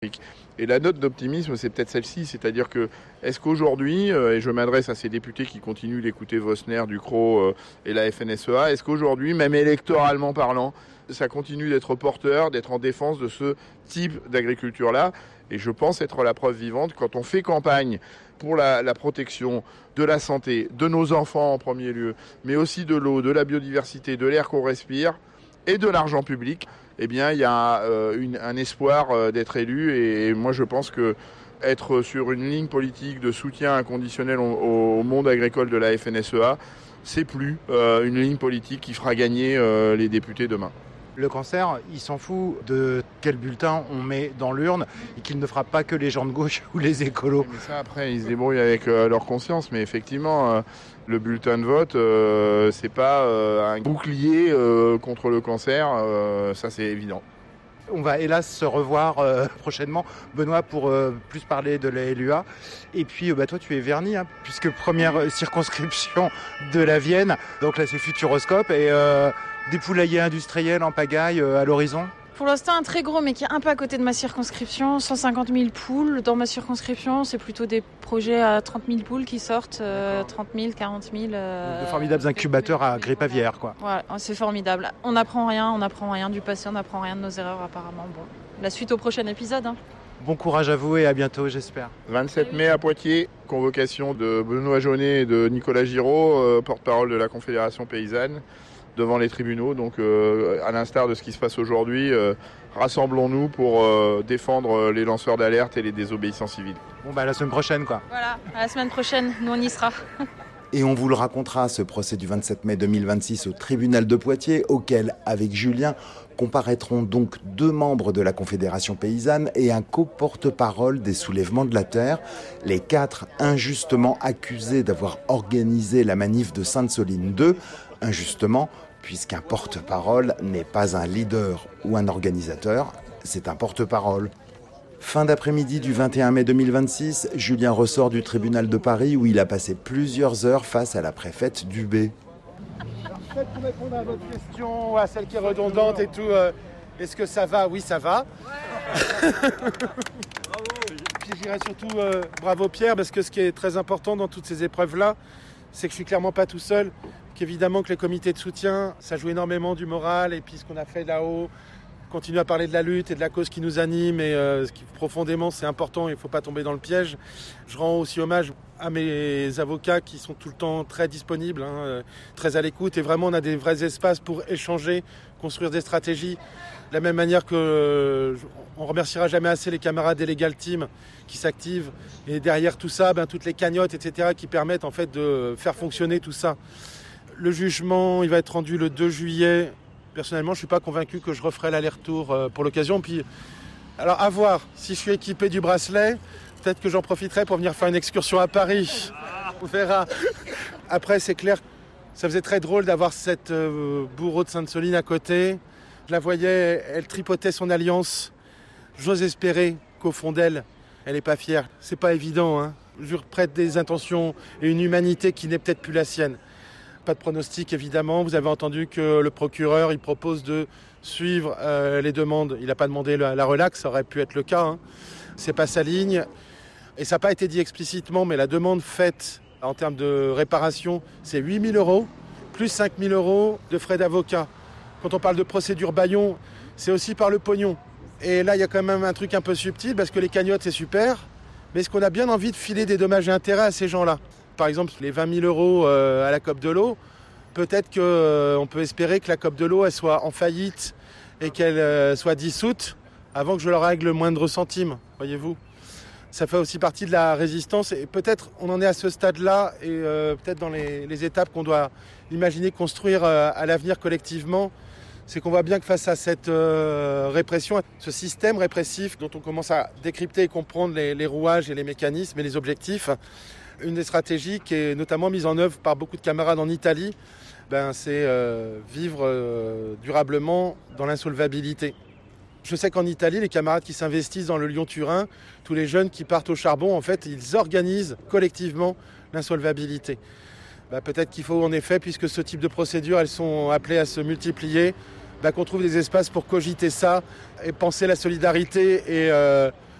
Et la note d'optimisme, c'est peut-être celle-ci, c'est-à-dire que est-ce qu'aujourd'hui, et je m'adresse à ces députés qui continuent d'écouter Vosner, Ducrot et la FNSEA, est-ce qu'aujourd'hui, même électoralement parlant, ça continue d'être porteur, d'être en défense de ce type d'agriculture-là? Et je pense être la preuve vivante quand on fait campagne pour la protection de la santé, de nos enfants en premier lieu, mais aussi de l'eau, de la biodiversité, de l'air qu'on respire et de l'argent public. Eh bien, il y a un espoir d'être élu. Et moi, je pense que être sur une ligne politique de soutien inconditionnel au monde agricole de la FNSEA, c'est plus une ligne politique qui fera gagner les députés demain. Le cancer, il s'en fout de quel bulletin on met dans l'urne et qu'il ne frappe pas que les gens de gauche ou les écolos. Mais ça, après, ils se débrouillent avec leur conscience. Mais effectivement, le bulletin de vote, c'est pas un bouclier contre le cancer. Ça, c'est évident. On va hélas se revoir prochainement, Benoît, pour plus parler de la LUA. Et puis, toi, tu es Verny, puisque première circonscription de la Vienne. Donc là, c'est Futuroscope et des poulaillers industriels en pagaille à l'horizon. Pour l'instant, un très gros, mais qui est un peu à côté de ma circonscription. 150 000 poules. Dans ma circonscription, c'est plutôt des projets à 30 000 poules qui sortent. 30 000, 40 000. De formidables incubateurs à grippe aviaire, quoi. Voilà, c'est formidable. On n'apprend rien du passé, on n'apprend rien de nos erreurs, apparemment. Bon, la suite au prochain épisode. Bon courage à vous et à bientôt, j'espère. 27 mai à Poitiers, convocation de Benoît Jaunet et de Nicolas Giraud, porte-parole de la Confédération paysanne, devant les tribunaux. Donc, à l'instar de ce qui se passe aujourd'hui, rassemblons-nous pour défendre les lanceurs d'alerte et les désobéissants civils. Bon, à la semaine prochaine, quoi. Voilà, à la semaine prochaine, nous on y sera. Et on vous le racontera, ce procès du 27 mai 2026 au tribunal de Poitiers, auquel, avec Julien, comparaîtront donc 2 membres de la Confédération paysanne et un co-porte-parole des soulèvements de la terre, les 4 injustement accusés d'avoir organisé la manif de Sainte-Soline 2, injustement, puisqu'un porte-parole n'est pas un leader ou un organisateur, c'est un porte-parole. Fin d'après-midi du 21 mai 2026, Julien ressort du tribunal de Paris où il a passé plusieurs heures face à la préfète Dubé. Peut-être pour répondre à votre question, à celle qui est redondante et tout, est-ce que ça va? Oui, ça va. Ouais. Puis je dirais surtout bravo Pierre, parce que ce qui est très important dans toutes ces épreuves-là, c'est que je suis clairement pas tout seul, qu'évidemment que les comités de soutien, ça joue énormément du moral, et puis ce qu'on a fait là-haut, continuer à parler de la lutte et de la cause qui nous anime, et ce qui profondément c'est important, il ne faut pas tomber dans le piège. Je rends aussi hommage à mes avocats qui sont tout le temps très disponibles, très à l'écoute, et vraiment on a des vrais espaces pour échanger, construire des stratégies. De la même manière que on remerciera jamais assez les camarades des Legal Team qui s'activent, et derrière tout ça, toutes les cagnottes, etc., qui permettent en fait de faire fonctionner tout ça. Le jugement, il va être rendu le 2 juillet. Personnellement, je ne suis pas convaincu que je referai l'aller-retour pour l'occasion. Puis, alors, à voir. Si je suis équipé du bracelet, peut-être que j'en profiterai pour venir faire une excursion à Paris. On verra. Après, c'est clair, ça faisait très drôle d'avoir cette bourreau de Sainte-Soline à côté. Je la voyais, elle tripotait son alliance. J'ose espérer qu'au fond d'elle, elle n'est pas fière. C'est pas évident, Je lui prête des intentions et une humanité qui n'est peut-être plus la sienne. Pas de pronostic, évidemment. Vous avez entendu que le procureur, il propose de suivre les demandes. Il n'a pas demandé la relaxe, ça aurait pu être le cas. C'est pas sa ligne. Et ça n'a pas été dit explicitement, mais la demande faite en termes de réparation, c'est 8 000 €, plus 5 000 € de frais d'avocat. Quand on parle de procédure bâillon, c'est aussi par le pognon. Et là, il y a quand même un truc un peu subtil, parce que les cagnottes, c'est super. Mais est-ce qu'on a bien envie de filer des dommages et intérêts à ces gens-là ? Par exemple, les 20 000 € à la COP de l'eau, peut-être qu'on peut espérer que la COP de l'eau elle soit en faillite et qu'elle soit dissoute avant que je leur règle le moindre centime, voyez-vous. Ça fait aussi partie de la résistance, et peut-être on en est à ce stade-là, et peut-être dans les étapes qu'on doit imaginer construire à l'avenir collectivement, c'est qu'on voit bien que face à cette répression, ce système répressif dont on commence à décrypter et comprendre les rouages et les mécanismes et les objectifs, une des stratégies qui est notamment mise en œuvre par beaucoup de camarades en Italie, c'est vivre durablement dans l'insolvabilité. Je sais qu'en Italie, les camarades qui s'investissent dans le Lyon-Turin, tous les jeunes qui partent au charbon, en fait, ils organisent collectivement l'insolvabilité. Peut-être qu'il faut en effet, puisque ce type de procédures, elles sont appelées à se multiplier, qu'on trouve des espaces pour cogiter ça et penser la solidarité et